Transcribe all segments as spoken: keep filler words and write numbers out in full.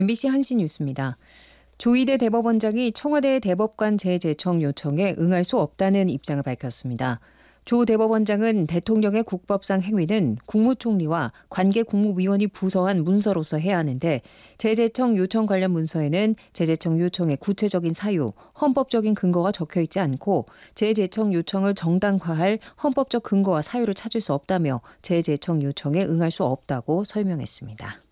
엠비씨 한시 뉴스입니다. 조희대 대법원장이 청와대 대법관 재제청 요청에 응할 수 없다는 입장을 밝혔습니다. 조 대법원장은 대통령의 국법상 행위는 국무총리와 관계 국무위원이 부서한 문서로서 해야 하는데 재제청 요청 관련 문서에는 재제청 요청의 구체적인 사유, 헌법적인 근거가 적혀 있지 않고 재제청 요청을 정당화할 헌법적 근거와 사유를 찾을 수 없다며 재제청 요청에 응할 수 없다고 설명했습니다.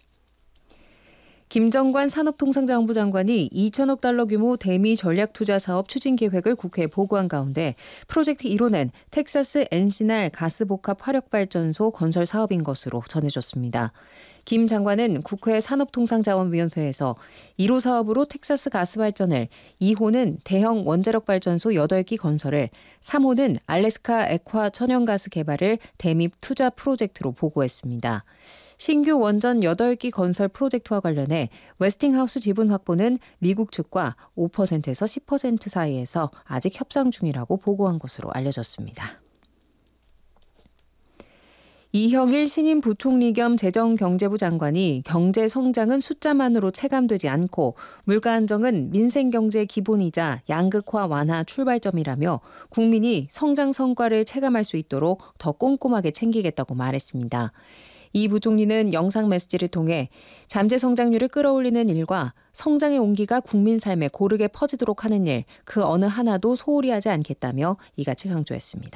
김정관 산업통상자원부 장관이 이천억 달러 규모 대미 전략투자사업 추진 계획을 국회에 보고한 가운데 프로젝트 일 호는 텍사스 엔시날 가스복합 화력발전소 건설 사업인 것으로 전해졌습니다. 김 장관은 국회 산업통상자원위원회에서 일 호 사업으로 텍사스 가스발전을, 이 호는 대형 원자력발전소 여덟 기 건설을, 삼 호는 알래스카 액화 천연가스 개발을 대미 투자 프로젝트로 보고했습니다. 신규 원전 여덟 기 건설 프로젝트와 관련해 웨스팅하우스 지분 확보는 미국 측과 오 퍼센트에서 십 퍼센트 사이에서 아직 협상 중이라고 보고한 것으로 알려졌습니다. 이형일 신임 부총리 겸 재정경제부 장관이 경제 성장은 숫자만으로 체감되지 않고 물가 안정은 민생 경제의 기본이자 양극화 완화 출발점이라며 국민이 성장 성과를 체감할 수 있도록 더 꼼꼼하게 챙기겠다고 말했습니다. 이 부총리는 영상 메시지를 통해 잠재 성장률을 끌어올리는 일과 성장의 온기가 국민 삶에 고르게 퍼지도록 하는 일, 그 어느 하나도 소홀히 하지 않겠다며 이같이 강조했습니다.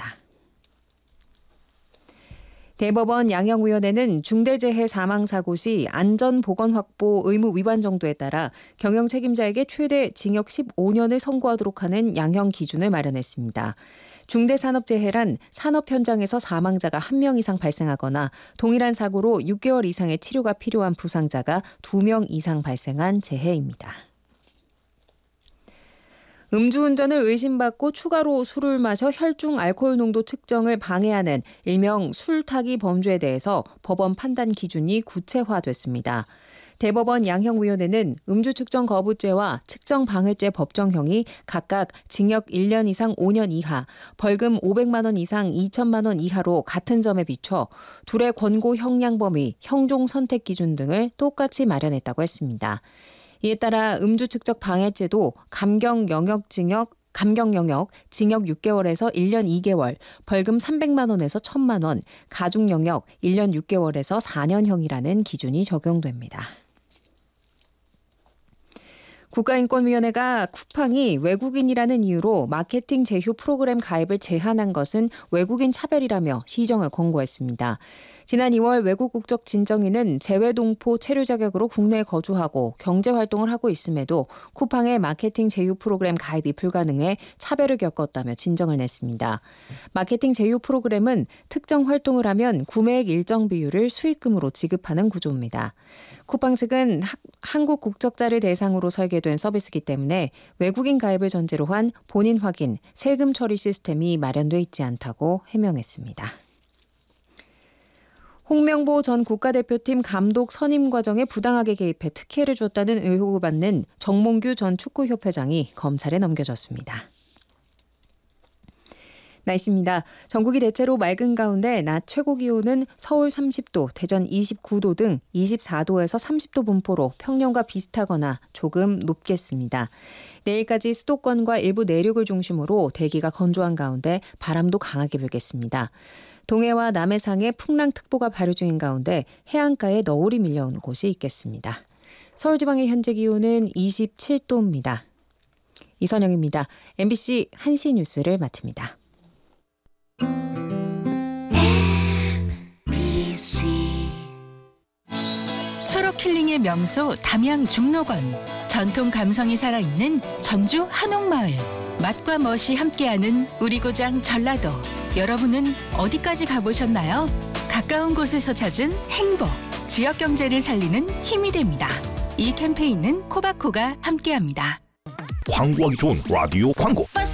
대법원 양형위원회는 중대재해 사망사고 시 안전보건 확보 의무 위반 정도에 따라 경영 책임자에게 최대 징역 십오 년을 선고하도록 하는 양형 기준을 마련했습니다. 중대산업재해란 산업 현장에서 사망자가 한 명 이상 발생하거나 동일한 사고로 육 개월 이상의 치료가 필요한 부상자가 두 명 이상 발생한 재해입니다. 음주운전을 의심받고 추가로 술을 마셔 혈중 알코올 농도 측정을 방해하는 일명 술타기 범죄에 대해서 법원 판단 기준이 구체화됐습니다. 대법원 양형위원회는 음주 측정 거부죄와 측정 방해죄 법정형이 각각 징역 일 년 이상 오 년 이하, 벌금 오백만 원 이상 이천만 원 이하로 같은 점에 비춰 둘의 권고 형량 범위, 형종 선택 기준 등을 똑같이 마련했다고 했습니다. 이에 따라 음주 측정 방해죄도 감경 영역 징역 감경 영역, 징역 육 개월에서 일 년 이 개월, 벌금 삼백만 원에서 천만 원, 가중 영역 일 년 육 개월에서 사 년형이라는 기준이 적용됩니다. 국가인권위원회가 쿠팡이 외국인이라는 이유로 마케팅 제휴 프로그램 가입을 제한한 것은 외국인 차별이라며 시정을 권고했습니다. 지난 이월 외국 국적 진정인은 재외동포 체류 자격으로 국내에 거주하고 경제활동을 하고 있음에도 쿠팡의 마케팅 제휴 프로그램 가입이 불가능해 차별을 겪었다며 진정을 냈습니다. 마케팅 제휴 프로그램은 특정 활동을 하면 구매액 일정 비율을 수익금으로 지급하는 구조입니다. 쿠팡 측은 하, 한국 국적자를 대상으로 설계된 서비스이기 때문에 외국인 가입을 전제로 한 본인 확인, 세금 처리 시스템이 마련돼 있지 않다고 해명했습니다. 홍명보 전 국가대표팀 감독 선임 과정에 부당하게 개입해 특혜를 줬다는 의혹을 받는 정몽규 전 축구협회장이 검찰에 넘겨졌습니다. 날씨입니다. 전국이 대체로 맑은 가운데 낮 최고 기온은 서울 삼십 도, 대전 이십구 도 등 이십사 도에서 삼십 도 분포로 평년과 비슷하거나 조금 높겠습니다. 내일까지 수도권과 일부 내륙을 중심으로 대기가 건조한 가운데 바람도 강하게 불겠습니다. 동해와 남해상에 풍랑특보가 발효 중인 가운데 해안가에 너울이 밀려오는 곳이 있겠습니다. 서울지방의 현재 기온은 이십칠 도입니다. 이선영입니다. 엠비씨 한시 뉴스를 마칩니다. 초록 힐링의 명소 담양 중록원, 전통 감성이 살아있는 전주 한옥마을, 맛과 멋이 함께하는 우리 고장 전라도. 여러분은 어디까지 가보셨나요? 가까운 곳에서 찾은 행복, 지역 경제를 살리는 힘이 됩니다. 이 캠페인은 코바코가 함께합니다. 광고하기 좋은 라디오 광고.